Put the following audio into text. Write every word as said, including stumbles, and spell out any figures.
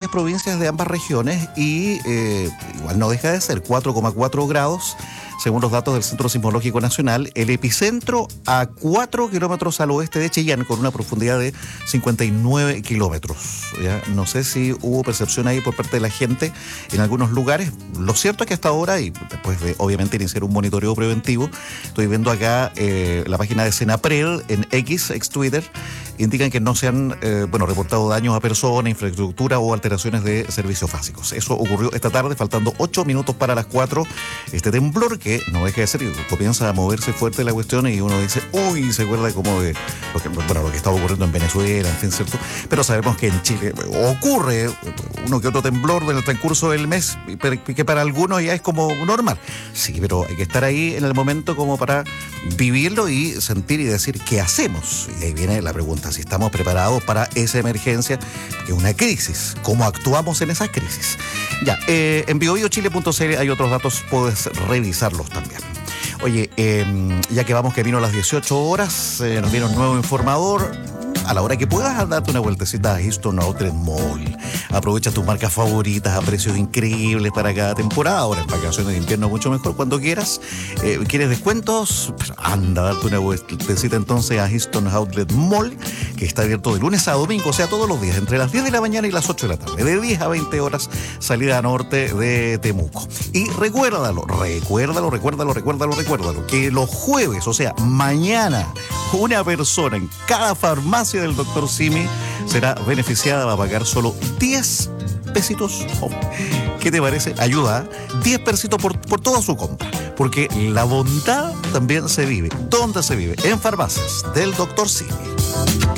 provincias de ambas regiones y eh, igual no deja de ser cuatro coma cuatro grados. Según los datos del Centro Sismológico Nacional, el epicentro a cuatro kilómetros al oeste de Chillán, con una profundidad de cincuenta y nueve kilómetros. ¿Ya? No sé si hubo percepción ahí por parte de la gente en algunos lugares. Lo cierto es que hasta ahora, y después de obviamente iniciar un monitoreo preventivo, estoy viendo acá eh, la página de Senapred en X, ex Twitter, indican que no se han eh, bueno, reportado daños a personas, infraestructura o alteraciones de servicios básicos. Eso ocurrió esta tarde, faltando ocho minutos para las cuatro. Este temblor que no deja de ser, comienza a moverse fuerte la cuestión y uno dice, uy, se acuerda como de lo que, bueno, lo que estaba ocurriendo en Venezuela, en fin, ¿cierto? Pero sabemos que en Chile ocurre uno que otro temblor en el transcurso del mes, que para algunos ya es como normal. Sí, pero hay que estar ahí en el momento como para vivirlo y sentir y decir, ¿qué hacemos? Y ahí viene la pregunta, si estamos preparados para esa emergencia, que es una crisis, ¿cómo actuamos en esa crisis? Ya, eh, en bio bio chile punto c l hay otros datos, puedes revisarlos también. Oye, eh, ya que vamos camino a las dieciocho horas, eh, nos viene un nuevo informador. A la hora que puedas, darte una vueltecita a Houston Outlet Mall. Aprovecha tus marcas favoritas a precios increíbles para cada temporada. Ahora en vacaciones de invierno mucho mejor cuando quieras. Eh, ¿Quieres descuentos? Pues anda, darte una vueltecita entonces a Houston Outlet Mall, que está abierto de lunes a domingo, o sea, todos los días, entre las diez de la mañana y las ocho de la tarde. De diez a veinte horas, salida norte de Temuco. Y recuérdalo, recuérdalo, recuérdalo, recuérdalo, recuérdalo, que los jueves, o sea, mañana, una persona en cada farmacia del doctor Simi será beneficiada, va a pagar solo diez pesitos. Oh, ¿qué te parece? Ayuda, diez pesitos por, por toda su compra. Porque la bondad también se vive. ¿Dónde se vive? En farmacias del doctor Simi.